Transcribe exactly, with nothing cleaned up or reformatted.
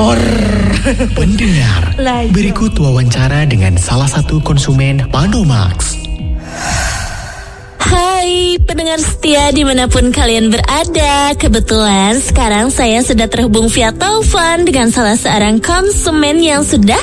lapor. Pendengar, berikut wawancara dengan salah satu konsumen Manomax. Hai pendengar setia dimanapun kalian berada. Kebetulan sekarang saya sudah terhubung via telepon dengan salah seorang konsumen yang sudah